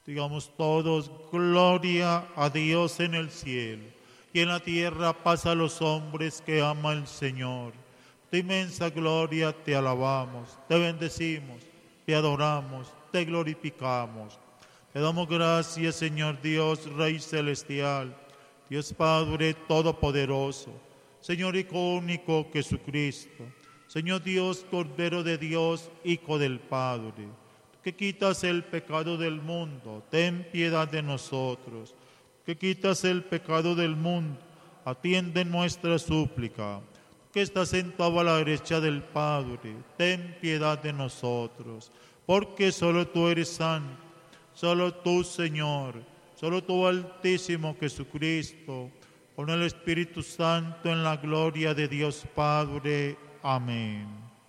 Digamos todos, gloria a Dios en el cielo, y en la tierra paz a los hombres que ama el Señor. Tu inmensa gloria te alabamos, te bendecimos, te adoramos, te glorificamos. Te damos gracias, Señor Dios, Rey celestial, Dios Padre todopoderoso, Señor Hijo único Jesucristo, Señor Dios, Cordero de Dios, Hijo del Padre, que quitas el pecado del mundo, ten piedad de nosotros. Que quitas el pecado del mundo, atiende nuestra súplica. Que estás sentado a la derecha del Padre, ten piedad de nosotros. Porque solo tú eres santo, solo tú, Señor, solo tú, Altísimo Jesucristo, con el Espíritu Santo en la gloria de Dios Padre. Amén.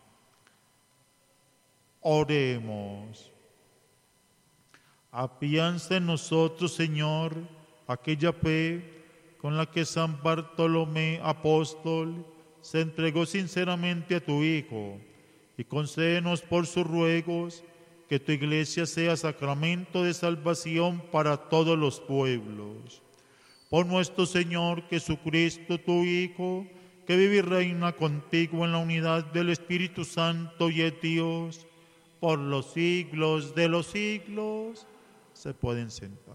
Oremos. Afianza en nosotros, Señor, aquella fe con la que San Bartolomé, apóstol, se entregó sinceramente a tu Hijo, y concédenos por sus ruegos que tu Iglesia sea sacramento de salvación para todos los pueblos. Por nuestro Señor Jesucristo, tu Hijo, que vive y reina contigo en la unidad del Espíritu Santo y es Dios, por los siglos de los siglos. Se pueden sentar.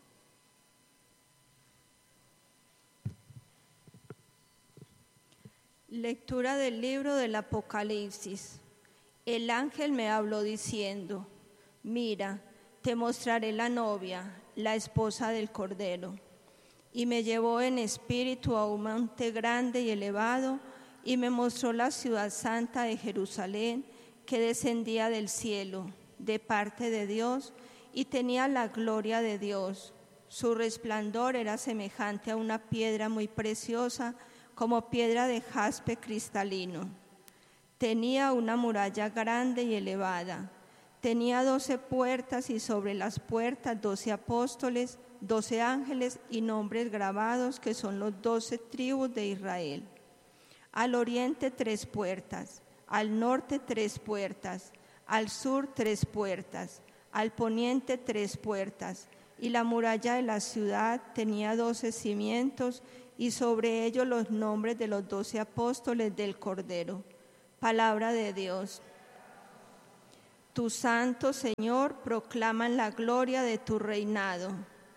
Lectura del libro del Apocalipsis. El ángel me habló diciendo: mira, te mostraré la novia, la esposa del Cordero. Y me llevó en espíritu a un monte grande y elevado, y me mostró la ciudad santa de Jerusalén, que descendía del cielo, de parte de Dios, y tenía la gloria de Dios. Su resplandor era semejante a una piedra muy preciosa, como piedra de jaspe cristalino. Tenía una muralla grande y elevada. Tenía 12 puertas y sobre las puertas 12 apóstoles, 12 ángeles y nombres grabados que son los 12 tribus de Israel. Al oriente 3 puertas, al norte 3 puertas, al sur 3 puertas, al poniente 3 puertas, y la muralla de la ciudad tenía 12 cimientos, y sobre ellos los nombres de los 12 apóstoles del Cordero. Palabra de Dios. Tus santos, Señor, proclaman la gloria de tu reinado.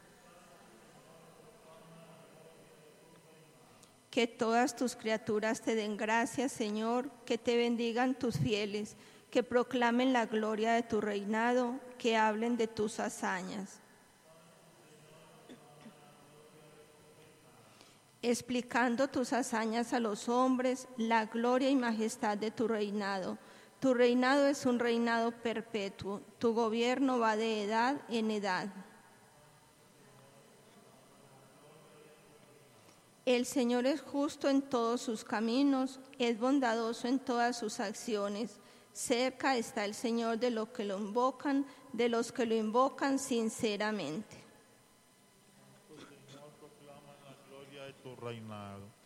Que todas tus criaturas te den gracias, Señor, que te bendigan tus fieles, que proclamen la gloria de tu reinado, que hablen de tus hazañas. Explicando tus hazañas a los hombres, la gloria y majestad de tu reinado. Tu reinado es un reinado perpetuo, tu gobierno va de edad en edad. El Señor es justo en todos sus caminos, es bondadoso en todas sus acciones. Cerca está el Señor de los que lo invocan sinceramente. Señor, proclama la gloria de tu reinado.